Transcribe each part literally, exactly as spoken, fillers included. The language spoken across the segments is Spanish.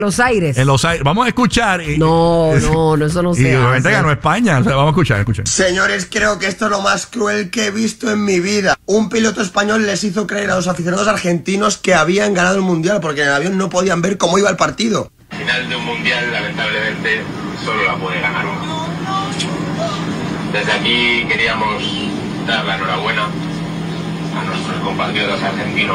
Los Aires. En Los Aires. Vamos a escuchar. Y, no, no, no, eso no se Y obviamente hace. ganó España. O sea, vamos a escuchar, escuchen. Señores, creo que esto es lo más cruel que he visto en mi vida. Un piloto español les hizo creer a los aficionados argentinos que habían ganado el Mundial porque en el avión no podían ver cómo iba el partido. Final de un Mundial, lamentablemente, solo la puede ganar uno. Desde aquí queríamos dar la enhorabuena a nuestros compatriotas argentinos.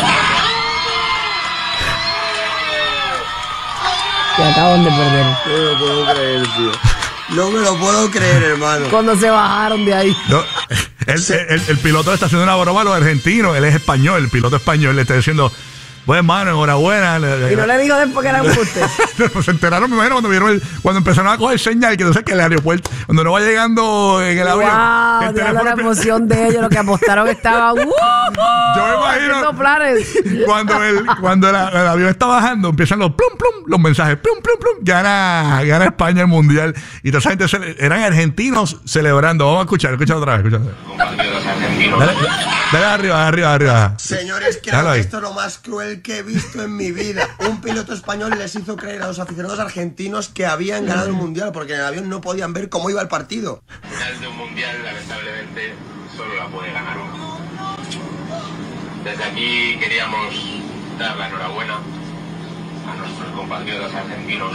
Que acaban de perder. No me lo puedo creer, tío. No me lo puedo creer, hermano. Cuando se bajaron de ahí. No, el, el, el piloto le está haciendo una broma a los argentinos. Él es español, el piloto español le está diciendo, pues hermano, enhorabuena. Y no le dijo después que era embuste. Se enteraron, me imagino, cuando vieron el, cuando empezaron a coger señal, que no sé que el aeropuerto, cuando no va llegando en el avión. Wow, el diablo, la empieza- emoción de ellos, lo que apostaron estaba. ¡Uh! Yo me imagino planes. cuando el, cuando el, el avión está bajando, empiezan los plum plum, los mensajes, plum plum plum, gana, gana España el mundial. Y toda esa gente cele- eran argentinos celebrando. Vamos a escuchar, escucha otra vez, escucha otra vez. Compatriotas argentinos. Dale, dale arriba, arriba, arriba. Señores, creo Déjalo que ahí. esto es lo más cruel que he visto en mi vida. Un piloto español les hizo creer a los aficionados argentinos que habían ganado el Mundial porque en el avión no podían ver cómo iba el partido. Final de un Mundial, lamentablemente, solo la puede ganar uno. Desde aquí queríamos dar la enhorabuena a nuestros compatriotas argentinos.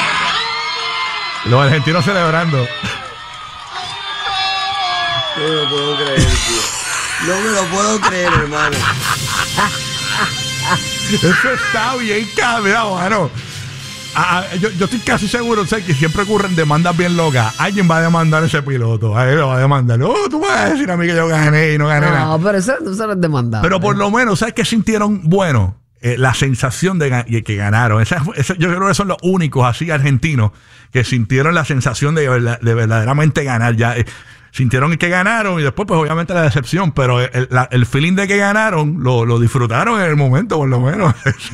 Los argentinos celebrando. No me lo puedo creer, tío. No me lo puedo creer, hermano. Eso está bien cabrón, mano. Ah, ah, yo, yo estoy casi seguro, o sea, que siempre ocurren demandas bien locas. Alguien va a demandar a ese piloto. A él lo va a demandar. Oh, tú vas a decir a mí que yo gané y no gané nada. No, pero eso, eso no es demandado. Pero por lo menos, ¿sabes qué sintieron? Bueno, eh, la sensación de ga- que ganaron. Esa, esa- yo creo que son los únicos así argentinos que sintieron la sensación de, verda- de verdaderamente ganar. Ya eh, sintieron que ganaron y después, pues obviamente la decepción. Pero el, la- el feeling de que ganaron lo, lo disfrutaron en el momento, por lo menos.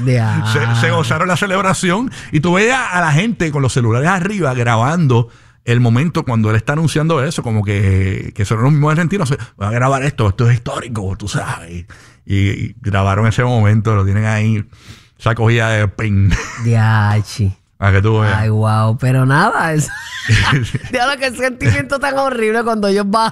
se, se gozaron la celebración y tú veías a la gente con los celulares arriba grabando el momento cuando él está anunciando eso, como que, que son los mismos argentinos, se- van a grabar esto, esto es histórico, tú sabes. Y, y grabaron ese momento, lo tienen ahí, esa cogida de pen. Diachi. A que tú veas. Ay, wow, pero nada, es. Diablo, qué sentimiento tan horrible cuando ellos van.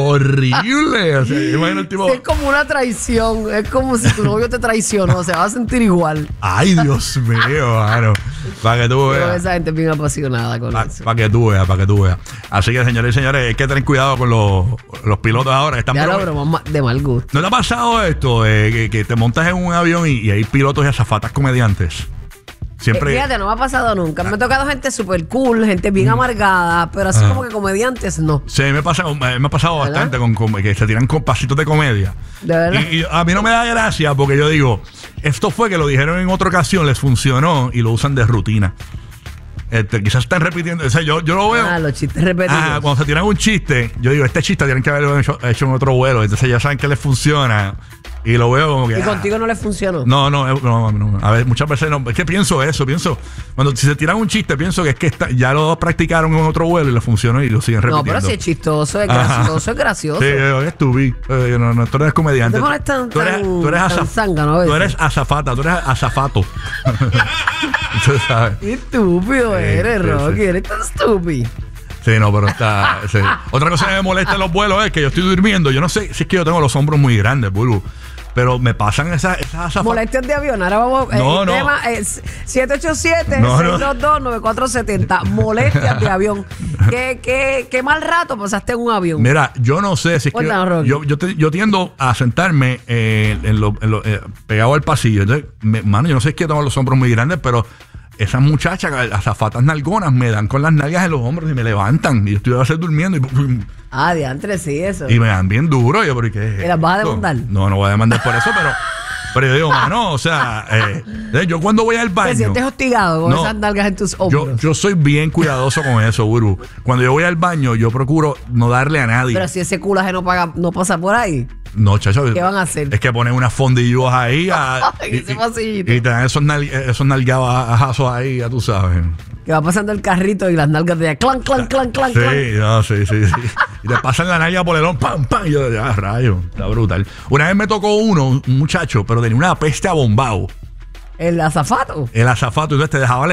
Horrible. O sea, yo imagino el tipo. Es como una traición. Es como si tu novio te traicionó. Se va a sentir igual. Ay, Dios mío, mano. Para que tú Pero veas. esa gente es bien apasionada con Para eso. que tú veas, para que tú veas. Así que, señores y señores, hay que tener cuidado con los, los pilotos ahora que están. Ya lo pro- bromas de mal gusto. ¿No te ha pasado esto? eh, que, que te montas en un avión y, y hay pilotos y azafatas comediantes. Siempre. Eh, fíjate, no me ha pasado nunca. Me ha tocado gente súper cool, gente bien amargada, pero así Ah. como que comediantes no. Sí, me, pasa, me, me ha pasado ¿Verdad? bastante con, con- que se tiran con pasitos de comedia. De verdad. Y, y a mí no me da gracia porque yo digo, esto fue que lo dijeron en otra ocasión, les funcionó y lo usan de rutina. Este, quizás están repitiendo. O sea, yo, yo lo veo. Ah, los chistes repetidos. Ah, cuando se tiran un chiste, yo digo, este chiste tienen que haberlo hecho, hecho en otro vuelo. Entonces ya saben que les funciona. Y lo veo como que. y ah, contigo no les funcionó. No, no, eh, no, no. A ver, muchas veces no. Es que pienso eso, pienso. Cuando si se tiran un chiste, pienso que es que está- ya lo practicaron en otro vuelo y les funcionó y lo siguen repitiendo. No, pero si es chistoso, es Ajá. gracioso, es gracioso. Sí, yo, es tú, vi. Eh, no, no, tú eres comediante. No te pones tan- tú eres, tan- tú eres, tan azaf- zángano a veces. tú eres azafata, tú eres azafato. Tú sabes. Qué estúpido Sí, eres, sí, Rocky. sí. Eres tan estúpido. Sí, no, pero está. Sí. Otra cosa que me molesta en los vuelos es que yo estoy durmiendo. Yo no sé si es que yo tengo los hombros muy grandes, Bulu. Pero me pasan esas, esas azafatas. Molestias de avión. Ahora vamos. No, el no. tema es siete ocho siete, No, no. seis dos dos, nueve cuatro siete cero. Molestias de avión. ¿Qué, qué, qué mal rato pasaste en un avión? Mira, yo no sé si es que Cuéntanos, yo, Rocky. yo, yo, te- yo tiendo a sentarme eh, en lo, en lo- eh, pegado al pasillo. Entonces, me- mano, yo no sé si es que tengo los hombros muy grandes, pero esas muchachas, las azafatas nalgonas, me dan con las nalgas en los hombros y me levantan. Y yo estoy a veces durmiendo y, Ah, diantre, sí, eso. y me dan bien duro. Y yo, ¿pero qué es ¿Y las vas a esto? demandar? No, no voy a demandar por eso, pero, pero yo digo, mano, o sea, eh, yo cuando voy al baño. ¿Te sientes hostigado con No. esas nalgas en tus Yo, hombros? yo soy bien cuidadoso con eso, Buru. Cuando yo voy al baño, yo procuro no darle a nadie. Pero si ese culaje no, paga, no pasa por ahí. No, chacho. ¿Qué van a hacer? Es que ponen unas fondillos ahí. A, En ese pasillito. y te dan esos, nal, esos nalgabajazos ahí, ya tú sabes. Que va pasando el carrito y las nalgas de allá. Clan, clan, clan, clan, clan. Sí, no, sí, sí, sí. Y te pasan la nalga por el hombro, pam, pam. Y yo, ya, rayo, está brutal. Una vez me tocó uno, un muchacho, pero tenía una peste a bombao. El azafato. El azafato, entonces te dejaba